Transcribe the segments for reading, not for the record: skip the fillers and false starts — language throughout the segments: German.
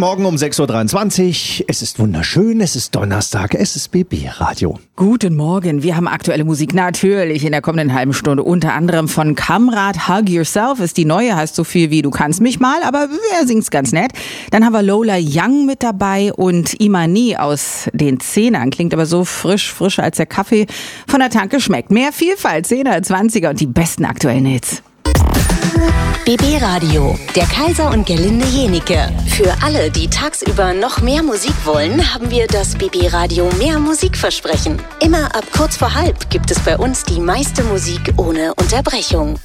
Morgen um 6.23 Uhr. Es ist wunderschön, es ist Donnerstag, es ist BB Radio. Guten Morgen, wir haben aktuelle Musik natürlich in der kommenden halben Stunde. Unter anderem von Kamrat, Hug Yourself ist die neue, heißt so viel wie Du kannst mich mal, aber wer singt's ganz nett. Dann haben wir Lola Young mit dabei und Imani aus den Zehnern. Klingt aber so frischer als der Kaffee von der Tanke schmeckt. Mehr Vielfalt, 10er, 20er und die besten aktuellen Hits. BB Radio, der Kaiser und Gerlinde Jenike. Für alle, die tagsüber noch mehr Musik wollen, haben wir das BB Radio mehr Musikversprechen. Immer ab kurz vor halb gibt es bei uns die meiste Musik ohne Unterbrechung.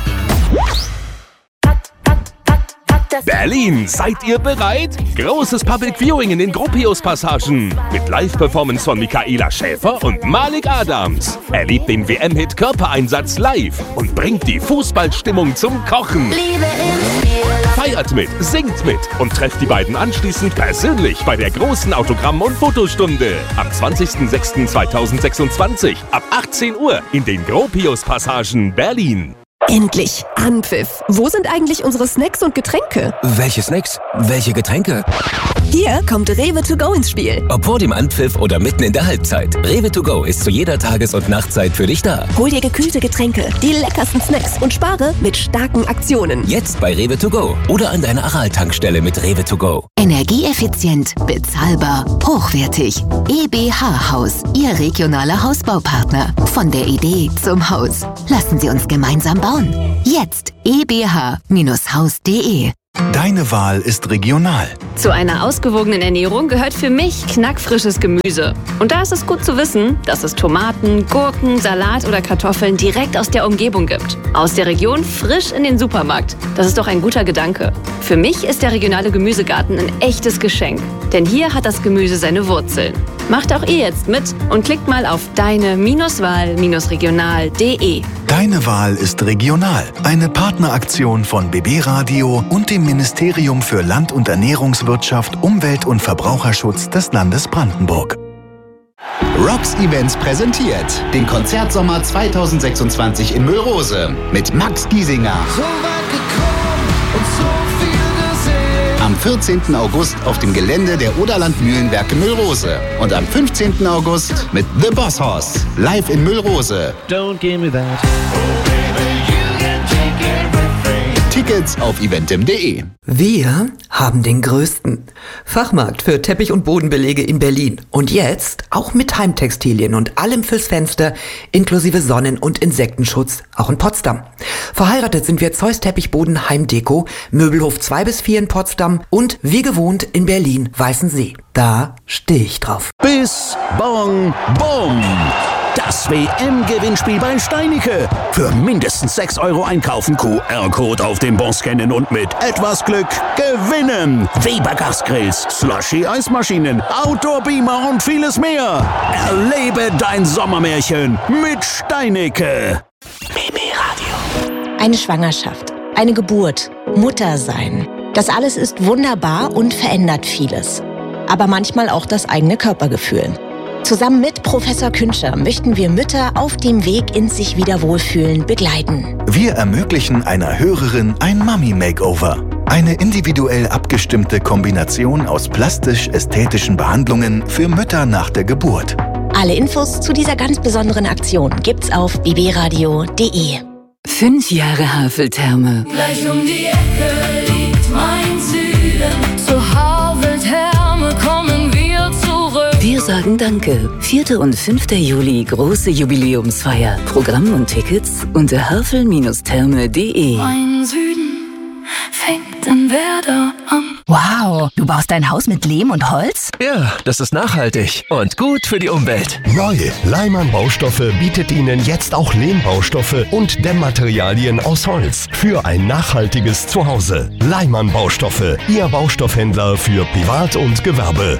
Berlin, seid ihr bereit? Großes Public Viewing in den Gropius-Passagen. Mit Live-Performance von Michaela Schäfer und Malik Adams. Erlebt den WM-Hit Körpereinsatz live und bringt die Fußballstimmung zum Kochen. Feiert mit, singt mit und trefft die beiden anschließend persönlich bei der großen Autogramm- und Fotostunde. Am 20.06.2026 ab 18 Uhr in den Gropius-Passagen Berlin. Endlich Anpfiff. Wo sind eigentlich unsere Snacks und Getränke? Welche Snacks? Welche Getränke? Hier kommt Rewe to go ins Spiel. Ob vor dem Anpfiff oder mitten in der Halbzeit. Rewe to go ist zu jeder Tages- und Nachtzeit für dich da. Hol dir gekühlte Getränke, die leckersten Snacks und spare mit starken Aktionen. Jetzt bei Rewe to go oder an deiner Aral-Tankstelle mit Rewe to go. Energieeffizient, bezahlbar, hochwertig. EBH Haus, Ihr regionaler Hausbaupartner. Von der Idee zum Haus. Lassen Sie uns gemeinsam bauen. Jetzt ebh-haus.de. Deine Wahl ist regional. Zu einer ausgewogenen Ernährung gehört für mich knackfrisches Gemüse. Und da ist es gut zu wissen, dass es Tomaten, Gurken, Salat oder Kartoffeln direkt aus der Umgebung gibt. Aus der Region frisch in den Supermarkt. Das ist doch ein guter Gedanke. Für mich ist der regionale Gemüsegarten ein echtes Geschenk. Denn hier hat das Gemüse seine Wurzeln. Macht auch ihr jetzt mit und klickt mal auf deine-wahl-regional.de. Deine Wahl ist regional. Eine Partneraktion von BB Radio und dem Ministerium für Land- und Ernährungswirtschaft, Umwelt- und Verbraucherschutz des Landes Brandenburg. Rocks Events präsentiert den Konzertsommer 2026 in Müllrose mit Max Giesinger. Am 14. August auf dem Gelände der Oderland Mühlenwerke Müllrose. Und am 15. August mit The Boss Hoss live in Müllrose. Don't give me that. Tickets auf eventim.de. Wir haben den größten Fachmarkt für Teppich- und Bodenbelege in Berlin. Und jetzt auch mit Heimtextilien und allem fürs Fenster, inklusive Sonnen- und Insektenschutz, auch in Potsdam. Verheiratet sind wir Zeus Teppichboden Heimdeko, Möbelhof 2-4 in Potsdam und wie gewohnt in Berlin Weißensee. Da stehe ich drauf. Bis Bong Bom! Das WM-Gewinnspiel bei Steinicke. Für mindestens 6 € einkaufen, QR-Code auf dem Bon scannen und mit etwas Glück gewinnen. Weber Gasgrills, Slushy-Eismaschinen, Outdoor-Beamer und vieles mehr. Erlebe dein Sommermärchen mit Steinicke. BB Radio. Eine Schwangerschaft, eine Geburt, Muttersein. Das alles ist wunderbar und verändert vieles. Aber manchmal auch das eigene Körpergefühl. Zusammen mit Professor Künscher möchten wir Mütter auf dem Weg ins sich wieder wohlfühlen begleiten. Wir ermöglichen einer Hörerin ein Mummy-Makeover. Eine individuell abgestimmte Kombination aus plastisch-ästhetischen Behandlungen für Mütter nach der Geburt. Alle Infos zu dieser ganz besonderen Aktion gibt's auf bbradio.de. 5 Jahre Haveltherme. Gleich um die Ecke liegt mein Süden. Zur Haveltherme kommen wir zurück. Wir sagen Danke. 4. und 5. Juli, große Jubiläumsfeier. Programm und Tickets unter havel-therme.de. Mein Süden fängt in Werder an. Wow, du baust dein Haus mit Lehm und Holz? Ja, das ist nachhaltig und gut für die Umwelt. Neu, Leimann Baustoffe bietet Ihnen jetzt auch Lehmbaustoffe und Dämmmaterialien aus Holz für ein nachhaltiges Zuhause. Leimann Baustoffe, Ihr Baustoffhändler für Privat und Gewerbe.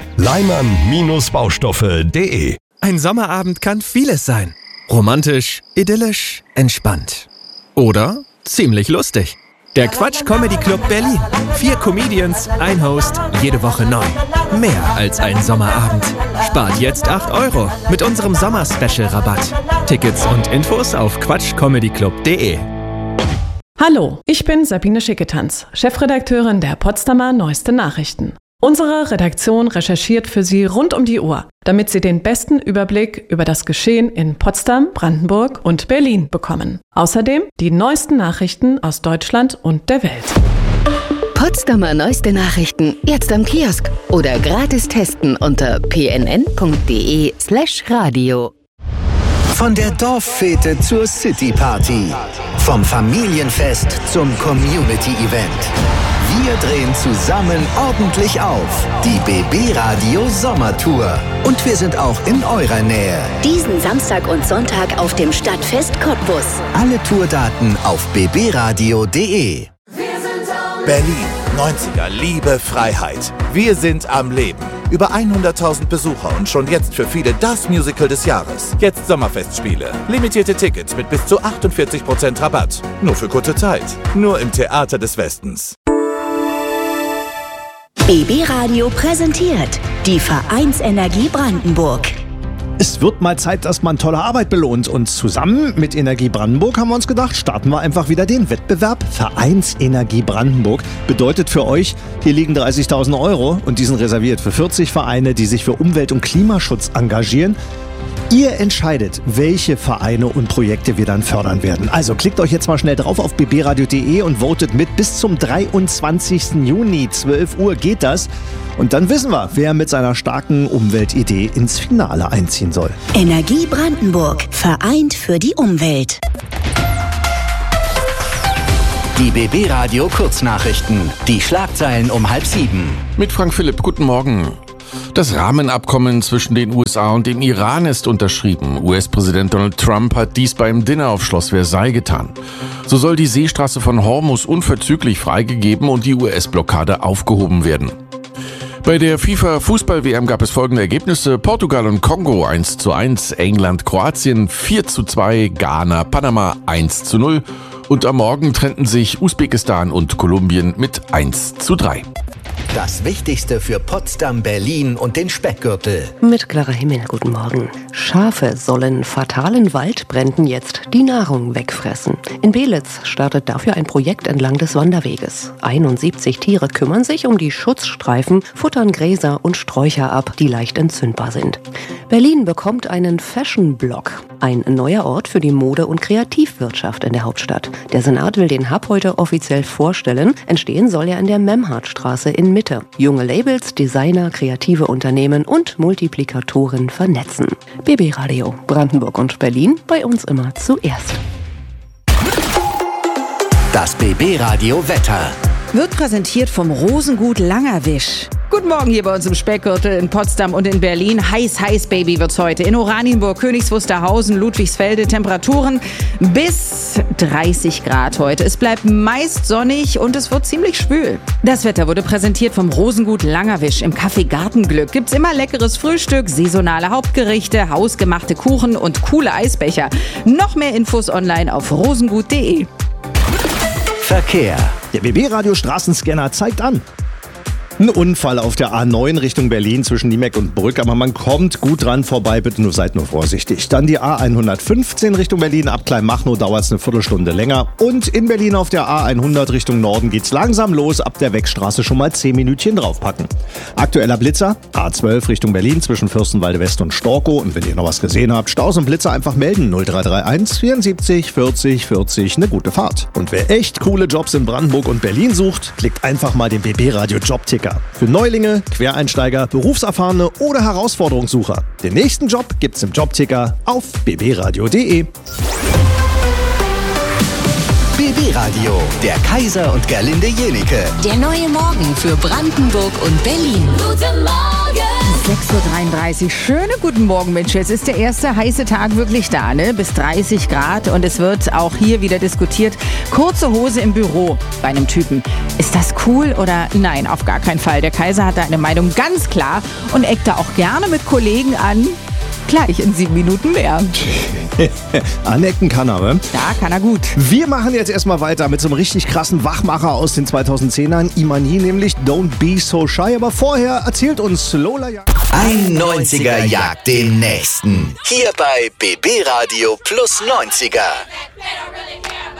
Leimann-Baustoffe.de. Ein Sommerabend kann vieles sein. Romantisch, idyllisch, entspannt. Oder ziemlich lustig. Der Quatsch Comedy Club Berlin. 4 Comedians, ein Host, jede Woche neu. Mehr als ein Sommerabend. Spart jetzt 8 € mit unserem Sommer-Special-Rabatt. Tickets und Infos auf quatschcomedyclub.de. Hallo, ich bin Sabine Schicketanz, Chefredakteurin der Potsdamer Neueste Nachrichten. Unsere Redaktion recherchiert für Sie rund um die Uhr, damit Sie den besten Überblick über das Geschehen in Potsdam, Brandenburg und Berlin bekommen. Außerdem die neuesten Nachrichten aus Deutschland und der Welt. Potsdamer neueste Nachrichten jetzt am Kiosk oder gratis testen unter pnn.de/radio. Von der Dorffete zur City-Party. Vom Familienfest zum Community-Event. Wir drehen zusammen ordentlich auf. Die BB Radio Sommertour. Und wir sind auch in eurer Nähe. Diesen Samstag und Sonntag auf dem Stadtfest Cottbus. Alle Tourdaten auf bbradio.de. Berlin, 90er, Liebe, Freiheit. Wir sind am Leben. Über 100.000 Besucher und schon jetzt für viele das Musical des Jahres. Jetzt Sommerfestspiele. Limitierte Tickets mit bis zu 48% Rabatt. Nur für kurze Zeit. Nur im Theater des Westens. BB Radio präsentiert die Vereinsenergie Brandenburg. Es wird mal Zeit, dass man tolle Arbeit belohnt. Und zusammen mit Energie Brandenburg haben wir uns gedacht, starten wir einfach wieder den Wettbewerb. Vereinsenergie Brandenburg bedeutet für euch, hier liegen 30.000 Euro und die sind reserviert für 40 Vereine, die sich für Umwelt- und Klimaschutz engagieren. Ihr entscheidet, welche Vereine und Projekte wir dann fördern werden. Also klickt euch jetzt mal schnell drauf auf bbradio.de und votet mit. Bis zum 23. Juni, 12 Uhr geht das. Und dann wissen wir, wer mit seiner starken Umweltidee ins Finale einziehen soll. Energie Brandenburg. Vereint für die Umwelt. Die BB Radio Kurznachrichten. Die Schlagzeilen um 6:30. Mit Frank Philipp, guten Morgen. Das Rahmenabkommen zwischen den USA und dem Iran ist unterschrieben. US-Präsident Donald Trump hat dies beim Dinner auf Schloss Versailles getan. So soll die Seestraße von Hormuz unverzüglich freigegeben und die US-Blockade aufgehoben werden. Bei der FIFA-Fußball-WM gab es folgende Ergebnisse: Portugal und Kongo 1:1, England, Kroatien 4:2, Ghana, Panama 1:0 und am Morgen trennten sich Usbekistan und Kolumbien mit 1:3. Das Wichtigste für Potsdam, Berlin und den Speckgürtel. Mit klarer Himmel, guten Morgen. Schafe sollen fatalen Waldbränden jetzt die Nahrung wegfressen. In Belitz startet dafür ein Projekt entlang des Wanderweges. 71 Tiere kümmern sich um die Schutzstreifen, futtern Gräser und Sträucher ab, die leicht entzündbar sind. Berlin bekommt einen Fashion-Block. Ein neuer Ort für die Mode- und Kreativwirtschaft in der Hauptstadt. Der Senat will den Hub heute offiziell vorstellen. Entstehen soll er in der Memhardstraße in Mitte. Junge Labels, Designer, kreative Unternehmen und Multiplikatoren vernetzen. BB Radio, Brandenburg und Berlin, bei uns immer zuerst. Das BB Radio Wetter. Wird präsentiert vom Rosengut Langerwisch. Guten Morgen hier bei uns im Speckgürtel in Potsdam und in Berlin. Heiß, heiß, Baby wird's heute. In Oranienburg, Königs Wusterhausen, Ludwigsfelde Temperaturen bis 30 Grad heute. Es bleibt meist sonnig und es wird ziemlich schwül. Das Wetter wurde präsentiert vom Rosengut Langerwisch. Im Café Gartenglück gibt's immer leckeres Frühstück, saisonale Hauptgerichte, hausgemachte Kuchen und coole Eisbecher. Noch mehr Infos online auf rosengut.de. Verkehr. Der BB-Radio Straßenscanner zeigt an. Ein Unfall auf der A9 Richtung Berlin zwischen Niemeck und Brück, aber man kommt gut dran vorbei, bitte seid nur vorsichtig. Dann die A115 Richtung Berlin, ab Kleinmachnow dauert es eine Viertelstunde länger. Und in Berlin auf der A100 Richtung Norden geht's langsam los, ab der Wegstraße schon mal 10 Minütchen draufpacken. Aktueller Blitzer, A12 Richtung Berlin zwischen Fürstenwalde West und Storkow. Und wenn ihr noch was gesehen habt, Staus und Blitzer einfach melden, 0331 74 40 40, eine gute Fahrt. Und wer echt coole Jobs in Brandenburg und Berlin sucht, klickt einfach mal den BB-Radio Jobticker. Für Neulinge, Quereinsteiger, Berufserfahrene oder Herausforderungssucher. Den nächsten Job gibt's im Jobticker auf bbradio.de. BB Radio, der Kaiser und Gerlinde Jenike. Der neue Morgen für Brandenburg und Berlin. Guten Morgen! 6:33 Uhr. Schönen guten Morgen, Mensch. Jetzt ist der erste heiße Tag wirklich da, ne? Bis 30 Grad und es wird auch hier wieder diskutiert. Kurze Hose im Büro bei einem Typen. Ist das cool oder nein? Auf gar keinen Fall. Der Kaiser hat da eine Meinung ganz klar und eckt da auch gerne mit Kollegen an. Gleich in 7 Minuten mehr. Anecken kann er, ne? Ja, kann er gut. Wir machen jetzt erstmal weiter mit so einem richtig krassen Wachmacher aus den 2010ern. Imani nämlich Don't Be So Shy. Aber vorher erzählt uns Lola Young. Ein 90er jagt den nächsten. Hier bei BB Radio plus 90er.